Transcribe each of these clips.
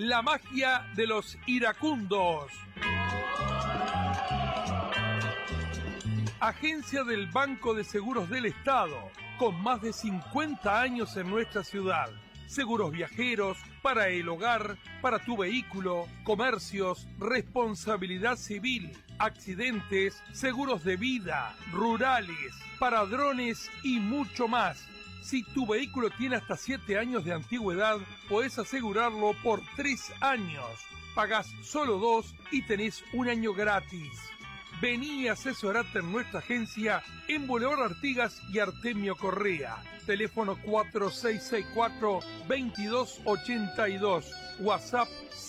La magia de los iracundos. Agencia del Banco de Seguros del Estado, con más de 50 años en nuestra ciudad. Seguros viajeros, para el hogar, para tu vehículo, comercios, responsabilidad civil, accidentes, seguros de vida, rurales, para drones y mucho más. Si tu vehículo tiene hasta 7 años de antigüedad, podés asegurarlo por 3 años. Pagás solo 2 y tenés 1 año gratis. Vení y asesorate en nuestra agencia en Boulevard Artigas y Artemio Correa. Teléfono 4664-2282. WhatsApp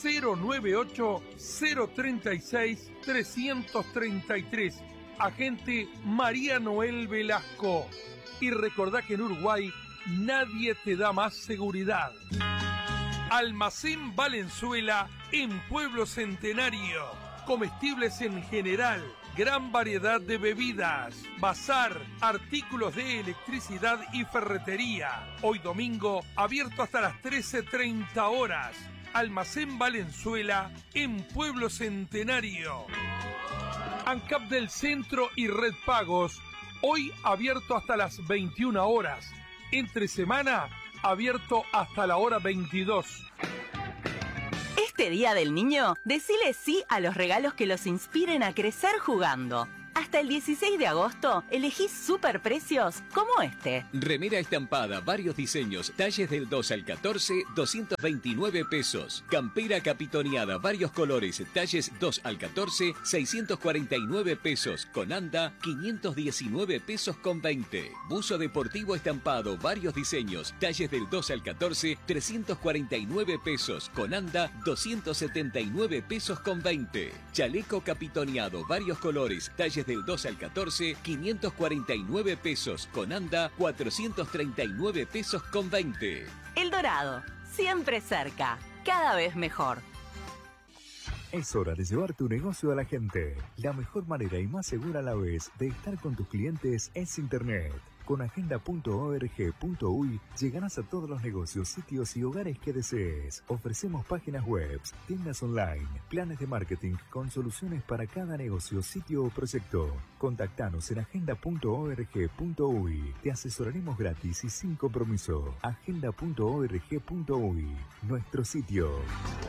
098-036-333. Agente María Noel Velasco. Y recordá que en Uruguay nadie te da más seguridad. Almacén Valenzuela en Pueblo Centenario. Comestibles en general, gran variedad de bebidas, bazar, artículos de electricidad y ferretería. Hoy domingo, abierto hasta las 13:30 horas. Almacén Valenzuela en Pueblo Centenario. ANCAP del Centro y Red Pagos, hoy abierto hasta las 21 horas. Entre semana, abierto hasta la hora 22. Este Día del Niño, decile sí a los regalos que los inspiren a crecer jugando. Hasta el 16 de agosto, elegí superprecios como este. Remera estampada, varios diseños, talles del 2 al 14, 229 pesos. Campera capitoneada, varios colores, talles 2 al 14, 649 pesos. Con anda, 519 pesos con 20. Buzo deportivo estampado, varios diseños, talles del 2 al 14, 349 pesos. Con anda, 279 pesos con 20. Chaleco capitoneado, varios colores, talles del 2 al 14, 549 pesos. Con anda, 439 pesos con 20. El Dorado, siempre cerca, cada vez mejor. Es hora de llevar tu negocio a la gente. La mejor manera y más segura a la vez de estar con tus clientes es Internet. Con agenda.org.uy llegarás a todos los negocios, sitios y hogares que desees. Ofrecemos páginas web, tiendas online, planes de marketing con soluciones para cada negocio, sitio o proyecto. Contactanos en agenda.org.uy. Te asesoraremos gratis y sin compromiso. Agenda.org.uy. Nuestro sitio.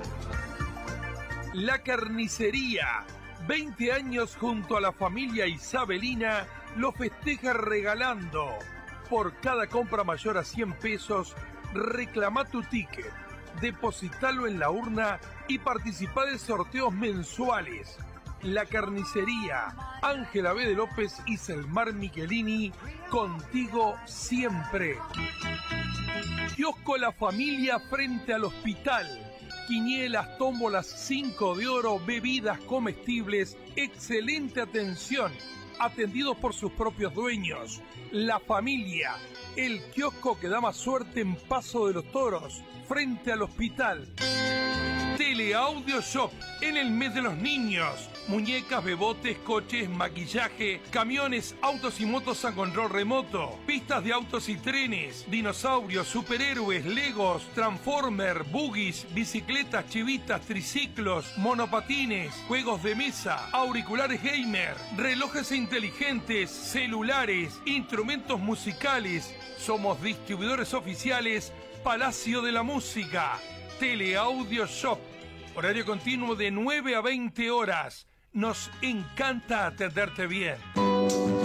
La Carnicería, 20 años junto a la familia Isabelina, lo festeja regalando. Por cada compra mayor a 100 pesos, reclama tu ticket, depositalo en la urna y participa de sorteos mensuales. La Carnicería, Ángela B. de López y Selmar Michelini, contigo siempre. Kiosco La Familia frente al hospital. Quinielas, tómbolas, 5 de oro, bebidas comestibles, excelente atención, atendidos por sus propios dueños. La Familia, el kiosco que da más suerte en Paso de los Toros, frente al hospital. Teleaudio Shop, en el mes de los niños. Muñecas, bebotes, coches, maquillaje, camiones, autos y motos a control remoto, pistas de autos y trenes, dinosaurios, superhéroes, legos, transformer, buggies, bicicletas, chivitas, triciclos, monopatines, juegos de mesa, auriculares gamer, relojes inteligentes, celulares, instrumentos musicales. Somos distribuidores oficiales Palacio de la Música. Teleaudio Shop. Horario continuo de 9 a 20 horas. Nos encanta atenderte bien.